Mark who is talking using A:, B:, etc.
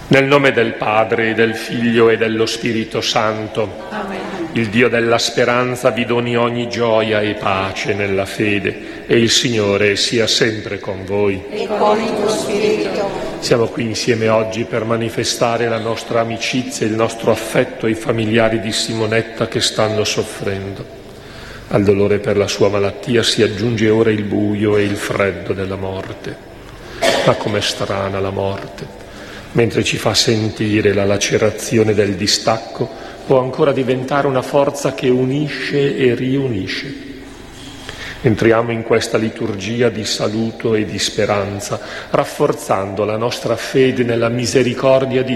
A: Nel nome del Padre, e del Figlio e dello Spirito Santo.
B: Amen.
A: Il Dio della speranza vi doni ogni gioia e pace nella fede, e il Signore sia sempre con voi.
B: E con il tuo spirito.
A: Siamo qui insieme oggi per manifestare la nostra amicizia e il nostro affetto ai familiari di Simonetta che stanno soffrendo. Al dolore per la sua malattia si aggiunge ora il buio e il freddo della morte. Ma com'è strana la morte! Mentre ci fa sentire la lacerazione del distacco, può ancora diventare una forza che unisce e riunisce. Entriamo in questa liturgia di saluto e di speranza, rafforzando la nostra fede nella misericordia di